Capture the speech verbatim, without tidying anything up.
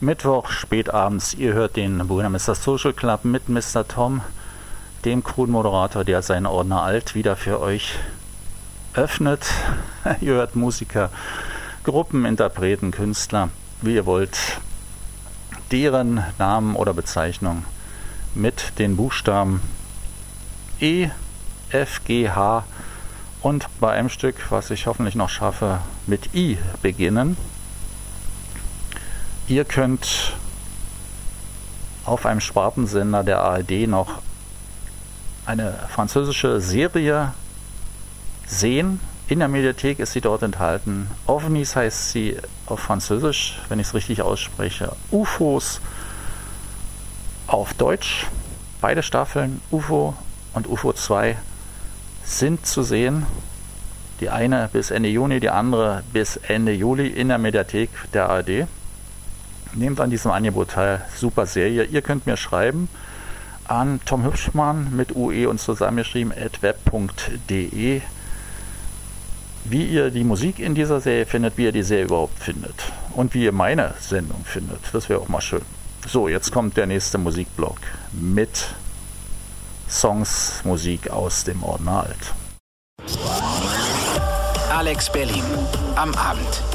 Mittwoch, spätabends, ihr hört den Buena Mister Social Club mit Mister Tom, dem Crew-Moderator, der seinen Ordner Alt wieder für euch öffnet. Ihr hört Musiker, Gruppen, Interpreten, Künstler, wie ihr wollt, deren Namen oder Bezeichnung mit den Buchstaben E, F, G, H und bei einem Stück, was ich hoffentlich noch schaffe, mit I beginnen. Ihr könnt auf einem Spartensender der A R D noch eine französische Serie sehen. In der Mediathek ist sie dort enthalten. OVNIs heißt sie auf Französisch, wenn ich es richtig ausspreche. U F Os auf Deutsch. Beide Staffeln, U F O und U F O zwei, sind zu sehen. Die eine bis Ende Juni, die andere bis Ende Juli in der Mediathek der A R D. Nehmt an diesem Angebot teil. Super Serie. Ihr könnt mir schreiben an Tom Hübschmann mit U E und zusammengeschrieben at web punkt de, wie ihr die Musik in dieser Serie findet, wie ihr die Serie überhaupt findet und wie ihr meine Sendung findet. Das wäre auch mal schön. So, jetzt kommt der nächste Musikblock mit Songs, Musik aus dem Ordner Alt. Alex Berlin am Abend.